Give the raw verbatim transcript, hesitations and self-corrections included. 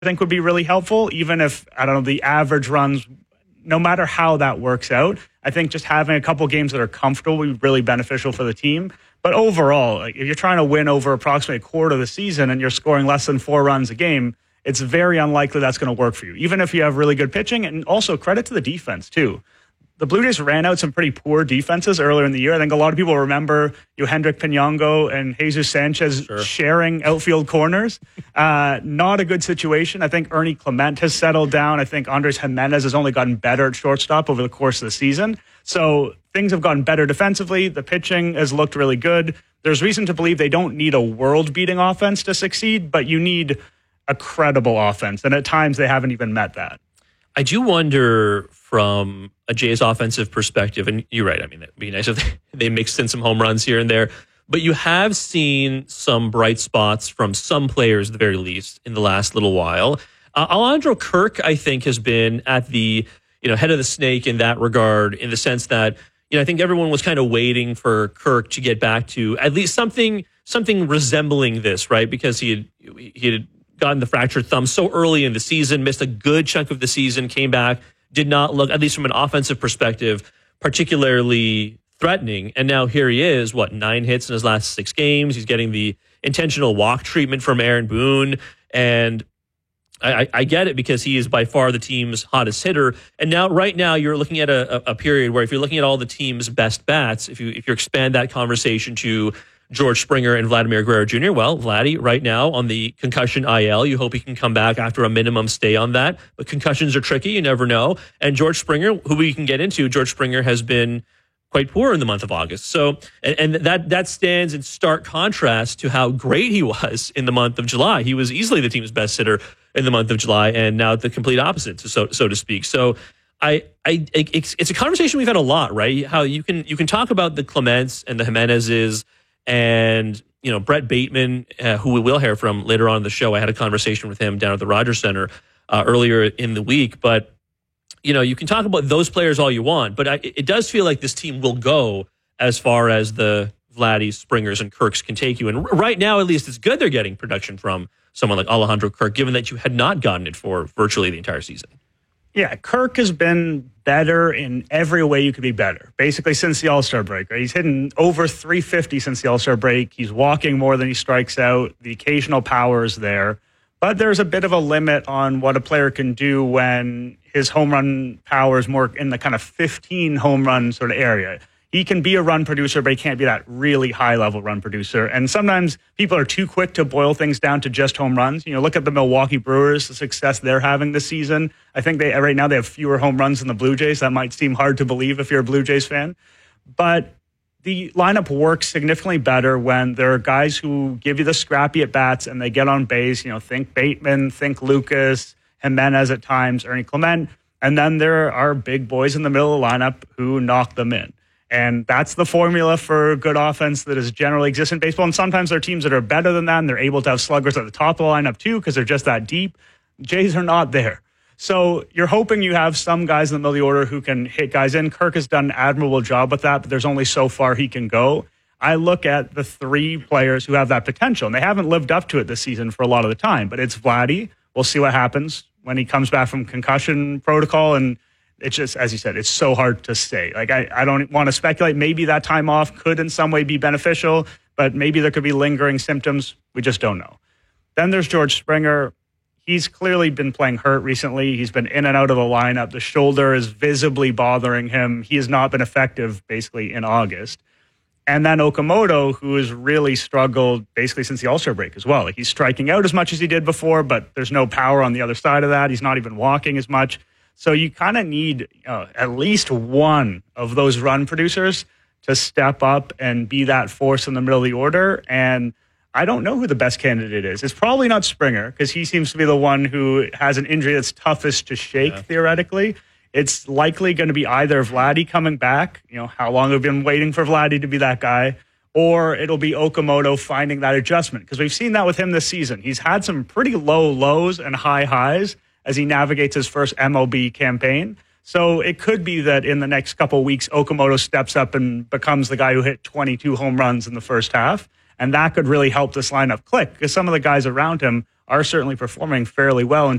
think would be really helpful, even if, I don't know, the average runs, no matter how that works out. I think just having a couple games that are comfortable would be really beneficial for the team. But overall, like, if you're trying to win over approximately a quarter of the season and you're scoring less than four runs a game, it's very unlikely that's going to work for you, even if you have really good pitching. And also credit to the defense, too. The Blue Jays ran out some pretty poor defenses earlier in the year. I think a lot of people remember you Hendrik Pinongo and Jesus Sanchez sure. sharing outfield corners. Uh, not a good situation. I think Ernie Clement has settled down. I think Andres Jimenez has only gotten better at shortstop over the course of the season. So things have gotten better defensively. The pitching has looked really good. There's reason to believe they don't need a world-beating offense to succeed, but you need a credible offense. And at times they haven't even met that. I do wonder from a Jays offensive perspective, and you're right, I mean, it'd be nice if they mixed in some home runs here and there, but you have seen some bright spots from some players at the very least in the last little while. Uh, Alejandro Kirk, I think, has been at the you know head of the snake in that regard, in the sense that you know I think everyone was kind of waiting for Kirk to get back to at least something something resembling this, right? Because he had he had gotten the fractured thumb so early in the season, missed a good chunk of the season, came back, did not look, at least from an offensive perspective, particularly threatening. And now here he is, what, nine hits in his last six games. He's getting the intentional walk treatment from Aaron Boone. And I, I get it, because he is by far the team's hottest hitter. And now, right now, you're looking at a, a period where if you're looking at all the team's best bats, if you if you expand that conversation to George Springer and Vladimir Guerrero Junior, well, Vladdy right now on the concussion I L. You hope he can come back after a minimum stay on that. But concussions are tricky. You never know. And George Springer, who we can get into, George Springer has been quite poor in the month of August. So, and, and that that stands in stark contrast to how great he was in the month of July. He was easily the team's best hitter in the month of July, and now the complete opposite, so so to speak. So, I, I, it's, it's a conversation we've had a lot, right? How you can you can talk about the Clements and the Jimenezes, and you know Brett Bateman, uh, who we will hear from later on in the show. I had a conversation with him down at the Rogers Center uh, earlier in the week. But you know, you can talk about those players all you want, but I, it does feel like this team will go as far as the Vladdies, Springers, and Kirks can take you. And right now, at least, it's good they're getting production from someone like Alejandro Kirk, given that you had not gotten it for virtually the entire season. Yeah, Kirk has been better in every way you could be better, basically since the All-Star break. Right? He's hitting over three fifty since the All-Star break. He's walking more than he strikes out. The occasional power is there. But there's a bit of a limit on what a player can do when his home run power is more in the kind of fifteen home run sort of area. He can be a run producer, but he can't be that really high-level run producer. And sometimes people are too quick to boil things down to just home runs. You know, look at the Milwaukee Brewers, the success they're having this season. I think they right now they have fewer home runs than the Blue Jays. That might seem hard to believe if you're a Blue Jays fan. But the lineup works significantly better when there are guys who give you the scrappy at-bats and they get on base. You know, think Bateman, think Lucas, Jimenez at times, Ernie Clement. And then there are big boys in the middle of the lineup who knock them in. And that's the formula for good offense that is generally exists in baseball. And sometimes there are teams that are better than that, and they're able to have sluggers at the top of the lineup too because they're just that deep. Jays are not there. So you're hoping you have some guys in the middle of the order who can hit guys in. Kirk has done an admirable job with that, but there's only so far he can go. I look at the three players who have that potential, and they haven't lived up to it this season for a lot of the time. But it's Vladdy. We'll see what happens when he comes back from concussion protocol, and it's just, as you said, it's so hard to say. Like, I, I don't want to speculate. Maybe that time off could in some way be beneficial, but maybe there could be lingering symptoms. We just don't know. Then there's George Springer. He's clearly been playing hurt recently. He's been in and out of the lineup. The shoulder is visibly bothering him. He has not been effective basically in August. And then Okamoto, who has really struggled basically since the All-Star break as well. Like, he's striking out as much as he did before, but there's no power on the other side of that. He's not even walking as much. So you kind of need uh, at least one of those run producers to step up and be that force in the middle of the order. And I don't know who the best candidate is. It's probably not Springer, because he seems to be the one who has an injury that's toughest to shake, yeah. theoretically. It's likely going to be either Vladdy coming back, you know, how long have we been waiting for Vladdy to be that guy, or it'll be Okamoto finding that adjustment, because we've seen that with him this season. He's had some pretty low lows and high highs as he navigates his first M L B campaign. So it could be that in the next couple of weeks, Okamoto steps up and becomes the guy who hit twenty-two home runs in the first half. And that could really help this lineup click, because some of the guys around him are certainly performing fairly well in